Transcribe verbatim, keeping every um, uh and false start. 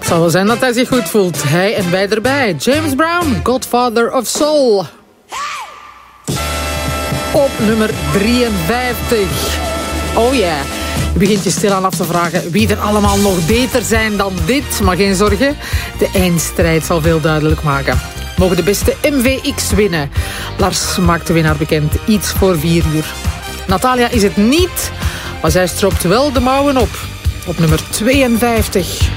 zal wel zijn dat hij zich goed voelt. Hij en wij erbij. James Brown, Godfather of Soul. Op nummer drieënvijftig. Oh ja, yeah. Je begint je stilaan af te vragen wie er allemaal nog beter zijn dan dit. Maar geen zorgen, de eindstrijd zal veel duidelijk maken. Mogen de beste M V X winnen. Lars maakt de winnaar bekend, iets voor vier uur. Natalia is het niet, maar zij stroopt wel de mouwen op. Op nummer tweeënvijftig.